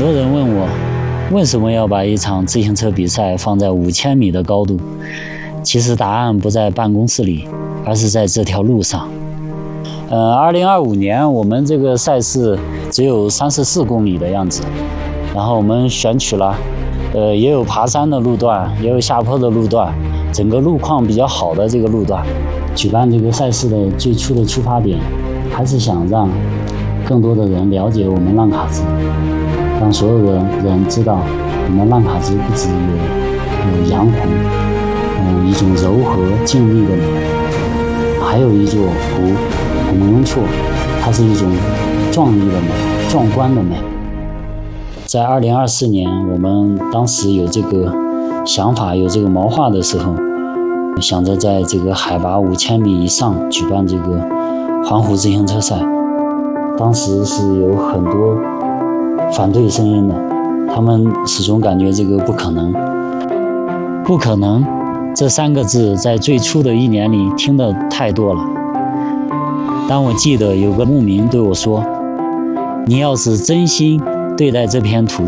多人问我，为什么要把一场自行车比赛放在5000米的高度？其实答案不在办公室里，而是在这条路上。2025年我们这个赛事只有34公里的样子，然后我们选取了，也有爬山的路段，也有下坡的路段，整个路况比较好的这个路段。举办这个赛事的最初的出发点，还是想让更多的人了解我们浪卡子，让所有的人知道我们浪卡子不只有阳红，一种柔和静谧的美，还有一座湖蒙雍措，它是一种壮丽的美，壮观的美。在2024年，我们当时有这个想法，有这个谋划的时候，想着在这个海拔5000米以上举办这个环湖自行车赛。当时是有很多反对声音的，他们始终感觉这个不可能。不可能这3个字在最初的1年里听得太多了。但我记得有个牧民对我说，你要是真心对待这片土